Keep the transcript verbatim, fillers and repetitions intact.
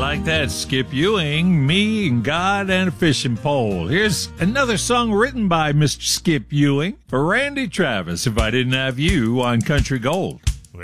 like that, Skip Ewing, Me and God and a Fishing Pole. Here's another song written by Mister Skip Ewing for Randy Travis, If I Didn't Have You, on Country Gold.